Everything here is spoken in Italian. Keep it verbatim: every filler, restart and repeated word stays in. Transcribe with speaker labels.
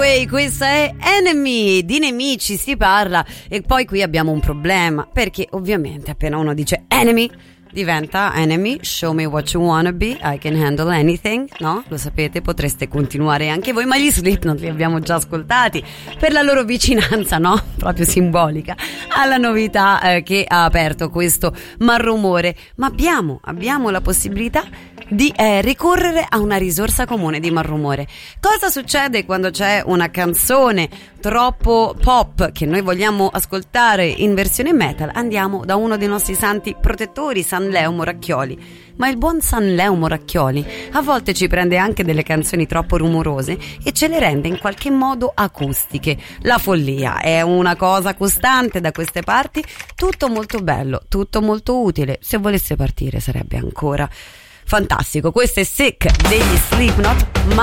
Speaker 1: Hathaway, questa è Enemy, di nemici si parla. E poi qui abbiamo un problema, perché ovviamente appena uno dice enemy diventa enemy, show me what you wanna be, I can handle anything, no? Lo sapete, potreste continuare anche voi, ma gli Slipknot li abbiamo già ascoltati per la loro vicinanza, no? Proprio simbolica alla novità eh, che ha aperto questo Malrumore. Ma abbiamo, abbiamo la possibilità di eh, ricorrere a una risorsa comune di Malrumore. Cosa succede quando c'è una canzone troppo pop che noi vogliamo ascoltare in versione metal? Andiamo da uno dei nostri santi protettori, San Leo Moracchioli. Ma il buon San Leo Moracchioli a volte ci prende anche delle canzoni troppo rumorose e ce le rende in qualche modo acustiche. La follia è una cosa costante da queste parti, tutto molto bello, tutto molto utile. Se volesse partire sarebbe ancora fantastico. Questo è Sick degli Slipknot, ma